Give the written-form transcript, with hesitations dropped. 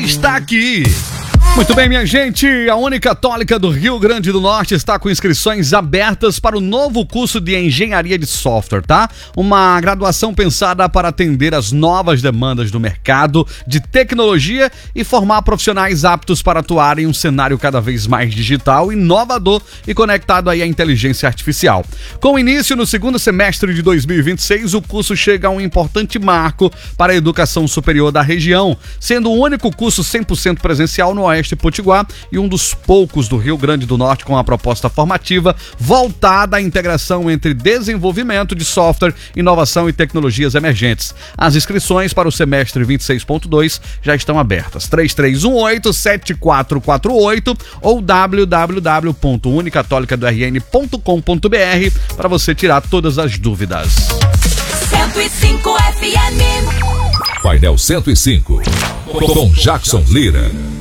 está aqui. Muito bem, minha gente, a Unicatólica do Rio Grande do Norte está com inscrições abertas para o novo curso de Engenharia de Software, tá? Uma graduação pensada para atender as novas demandas do mercado de tecnologia e formar profissionais aptos para atuar em um cenário cada vez mais digital, inovador e conectado aí à inteligência artificial. Com início no segundo semestre de 2026, o curso chega a um importante marco para a educação superior da região, sendo o único curso 100% presencial no Oeste Potiguar e um dos poucos do Rio Grande do Norte com uma proposta formativa voltada à integração entre desenvolvimento de software, inovação e tecnologias emergentes. As inscrições para o semestre 26.2 já estão abertas. 3318-7448 ou www.unicatolicadorn.com.br para você tirar todas as dúvidas. 105 FM. Painel 105 com Jackson Lira.